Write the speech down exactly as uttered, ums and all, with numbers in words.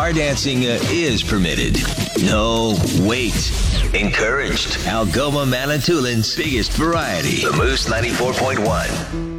bar dancing uh, is permitted. No, wait. Encouraged. Algoma Manitoulин's biggest variety. The Moose ninety-four point one.